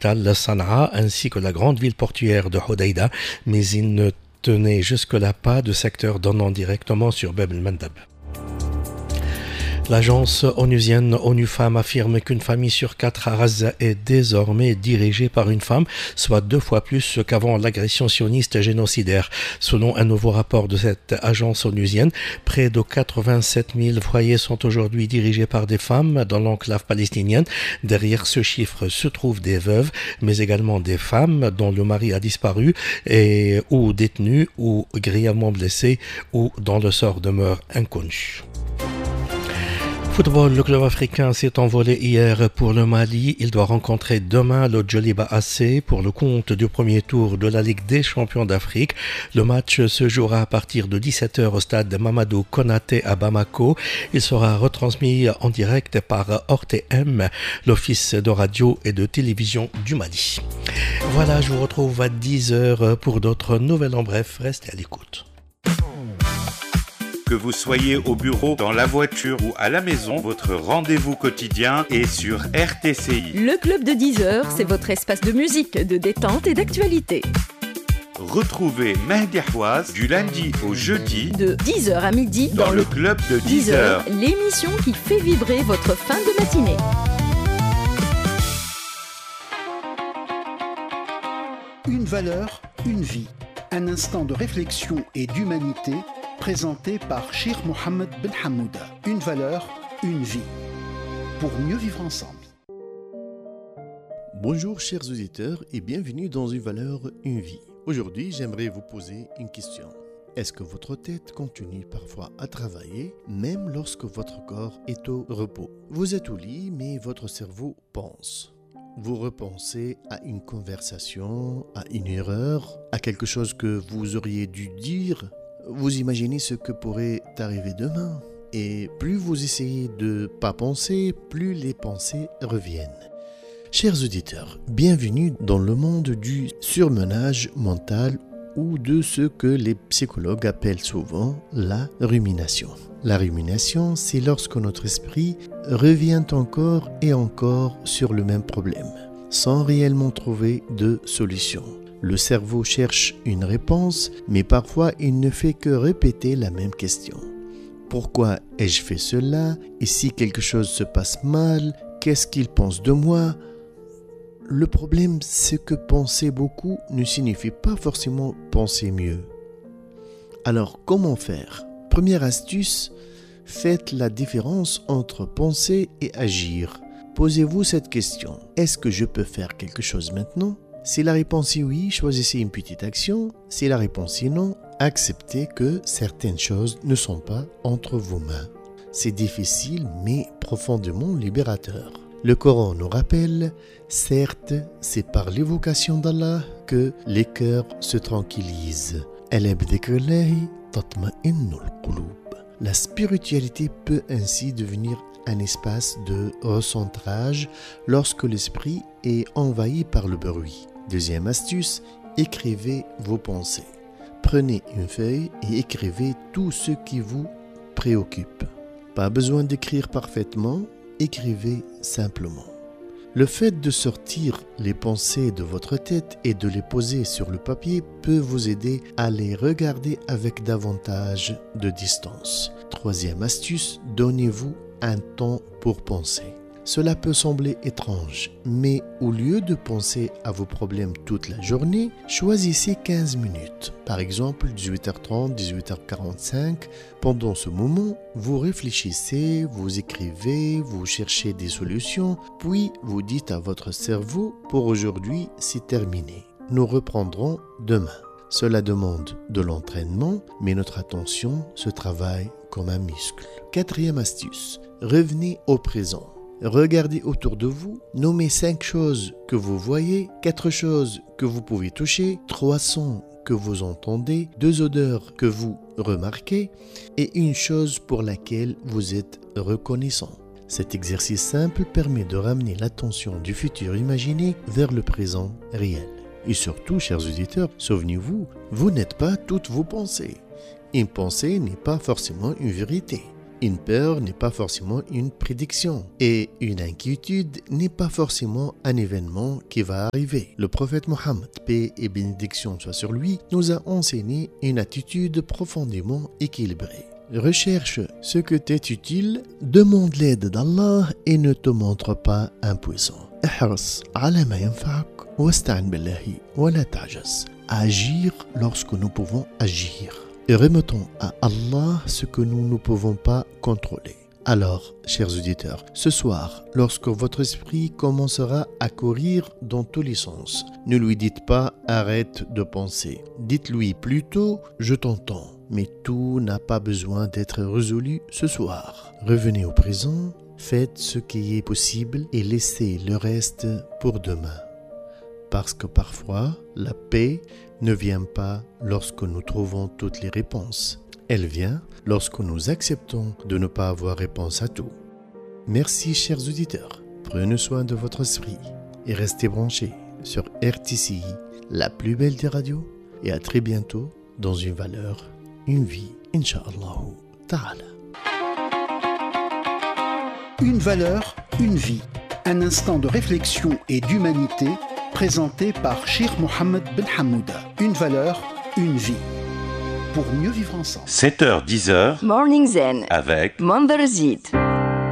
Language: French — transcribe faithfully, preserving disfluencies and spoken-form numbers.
capitale Sanaa ainsi que la grande ville portuaire de Hodeïda, mais il ne tenait jusque-là pas de secteur donnant directement sur Bab el-Mandab. L'agence onusienne ONU Femmes affirme qu'une famille sur quatre à Gaza est désormais dirigée par une femme, soit deux fois plus qu'avant l'agression sioniste génocidaire. Selon un nouveau rapport de cette agence onusienne, près de quatre-vingt-sept mille foyers sont aujourd'hui dirigés par des femmes dans l'enclave palestinienne. Derrière ce chiffre se trouvent des veuves, mais également des femmes dont le mari a disparu et ou détenues ou grièvement blessées ou dont le sort demeure inconnu. Football, le club africain s'est envolé hier pour le Mali. Il doit rencontrer demain le Djoliba A C pour le compte du premier tour de la Ligue des champions d'Afrique. Le match se jouera à partir de dix-sept heures au stade Mamadou Konaté à Bamako. Il sera retransmis en direct par O R T M, l'office de radio et de télévision du Mali. Voilà, je vous retrouve à dix heures pour d'autres nouvelles en bref. Restez à l'écoute. Que vous soyez au bureau, dans la voiture ou à la maison, votre rendez-vous quotidien est sur R T C I. Le club de dix heures, c'est votre espace de musique, de détente et d'actualité. Retrouvez Mehdi Houaz du lundi au jeudi de dix heures à midi dans, dans le club de dix heures, l'émission qui fait vibrer votre fin de matinée. Une valeur, une vie. Un instant de réflexion et d'humanité présenté par Cheikh Mohammed Ben Hamouda. Une valeur, une vie. Pour mieux vivre ensemble. Bonjour chers auditeurs et bienvenue dans Une valeur, une vie. Aujourd'hui, j'aimerais vous poser une question. Est-ce que votre tête continue parfois à travailler, même lorsque votre corps est au repos? Vous êtes au lit, mais votre cerveau pense. Vous repensez à une conversation, à une erreur, à quelque chose que vous auriez dû dire. Vous imaginez ce que pourrait arriver demain. Et plus vous essayez de ne pas penser, plus les pensées reviennent. Chers auditeurs, bienvenue dans le monde du surmenage mental ou de ce que les psychologues appellent souvent la rumination. La rumination, c'est lorsque notre esprit revient encore et encore sur le même problème, sans réellement trouver de solution. Le cerveau cherche une réponse, mais parfois il ne fait que répéter la même question. Pourquoi ai-je fait cela? Et si quelque chose se passe mal, qu'est-ce qu'il pense de moi? Le problème, c'est que penser beaucoup ne signifie pas forcément penser mieux. Alors, comment faire? Première astuce, faites la différence entre penser et agir. Posez-vous cette question. Est-ce que je peux faire quelque chose maintenant? Si la réponse est oui, choisissez une petite action. Si la réponse est non, acceptez que certaines choses ne sont pas entre vos mains. C'est difficile, mais profondément libérateur. Le Coran nous rappelle, certes, c'est par l'évocation d'Allah que les cœurs se tranquillisent. La spiritualité peut ainsi devenir un espace de recentrage lorsque l'esprit est envahi par le bruit. Deuxième astuce, écrivez vos pensées. Prenez une feuille et écrivez tout ce qui vous préoccupe. Pas besoin d'écrire parfaitement, écrivez simplement. Le fait de sortir les pensées de votre tête et de les poser sur le papier peut vous aider à les regarder avec davantage de distance. Troisième astuce, donnez-vous un temps pour penser. Cela peut sembler étrange, mais au lieu de penser à vos problèmes toute la journée, choisissez quinze minutes. Par exemple, dix-huit heures trente, dix-huit heures quarante-cinq. Pendant ce moment, vous réfléchissez, vous écrivez, vous cherchez des solutions, puis vous dites à votre cerveau, pour aujourd'hui, c'est terminé. Nous reprendrons demain. Cela demande de l'entraînement, mais notre attention se travaille comme un muscle. Quatrième astuce, revenez au présent. Regardez autour de vous, nommez cinq choses que vous voyez, quatre choses que vous pouvez toucher, trois sons que vous entendez, deux odeurs que vous remarquez et une chose pour laquelle vous êtes reconnaissant. Cet exercice simple permet de ramener l'attention du futur imaginé vers le présent réel. Et surtout, chers auditeurs, souvenez-vous, vous n'êtes pas toutes vos pensées. Une pensée n'est pas forcément une vérité. Une peur n'est pas forcément une prédiction et une inquiétude n'est pas forcément un événement qui va arriver. Le prophète Mohammed, paix et bénédiction soit sur lui, nous a enseigné une attitude profondément équilibrée. Recherche ce que t'est utile, demande l'aide d'Allah et ne te montre pas impuissant. احرص على ما ينفعك واستعن بالله ولا تعجز. Agir lorsque nous pouvons agir. Et remettons à Allah ce que nous ne pouvons pas contrôler. Alors, chers auditeurs, ce soir, lorsque votre esprit commencera à courir dans tous les sens, ne lui dites pas « arrête de penser ». Dites-lui plutôt « je t'entends ». Mais tout n'a pas besoin d'être résolu ce soir. Revenez au présent, faites ce qui est possible et laissez le reste pour demain. Parce que parfois, la paix ne vient pas lorsque nous trouvons toutes les réponses. Elle vient lorsque nous acceptons de ne pas avoir réponse à tout. Merci chers auditeurs, prenez soin de votre esprit et restez branchés sur R T C I, la plus belle des radios, et à très bientôt dans une valeur, une vie, Inch'Allah Ta'ala. Une valeur, une vie. Un instant de réflexion et d'humanité présenté par Cheikh Mohammed Ben Hamouda. Une valeur, une vie. Pour mieux vivre ensemble. sept heures dix heures Morning Zen avec Mandarzit.